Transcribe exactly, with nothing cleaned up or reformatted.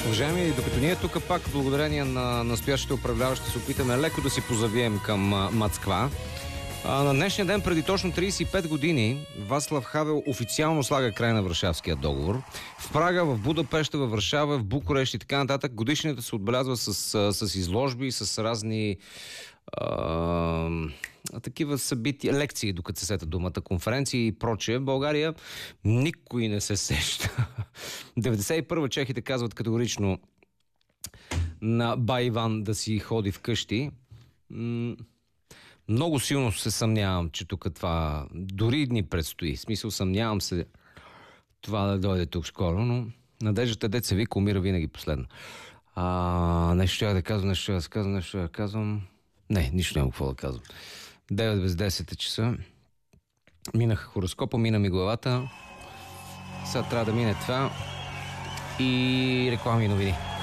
Уважаеми, докато ние тук пак, благодарение на настоящите управляващи, се опитаме леко да си позавием към а, Москва. А, на днешния ден, преди точно тридесет и пет години, Вацлав Хавел официално слага край на Варшавския договор. В Прага, в Будапеща, във Варшава, в Букурещ и така нататък годишнината се отбелязва с, с, с изложби, с разни а, такива събития, лекции, докато се сета думата, конференции и прочее. В България никой не се сеща. деветдесет и първа чехите казват категорично на бай Иван да си ходи вкъщи. М- много силно се съмнявам, че тук това дори ни предстои. В смисъл, съмнявам се това да дойде тук скоро, но надеждата деца вика, умира винаги последно. А, нещо ще да казвам, нещо ще да казвам, нещо ще да казвам. Не, нищо няма какво да казвам. девет без десет часа. Минах хороскопа, мина ми главата. Сега трябва да мине това и реклами и новини.